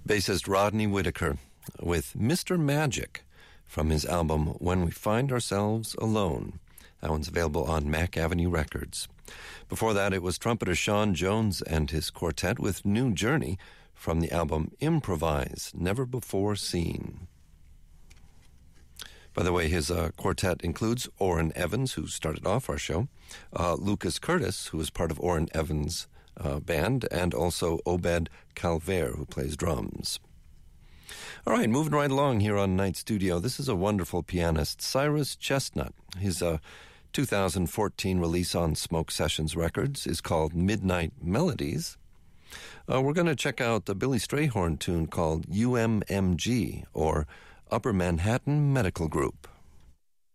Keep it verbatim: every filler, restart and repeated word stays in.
Bassist Rodney Whitaker with Mister Magic from his album When We Find Ourselves Alone. That one's available on Mack Avenue Records. Before that, it was trumpeter Sean Jones and his quartet with New Journey from the album Improvise, Never Before Seen. By the way, his uh, quartet includes Orrin Evans, who started off our show, uh, Lucas Curtis, who is part of Orrin Evans' uh, band, and also Obed Calvaire, who plays drums. All right, moving right along here on Night Studio, this is a wonderful pianist, Cyrus Chestnut. His uh, two thousand fourteen release on Smoke Sessions Records is called Midnight Melodies. Uh, we're going to check out the Billy Strayhorn tune called U M M G, or Upper Manhattan Medical Group.